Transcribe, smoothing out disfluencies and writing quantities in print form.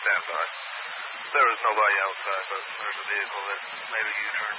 stand by. There is nobody outside, but there's a vehicle that made a U-turn.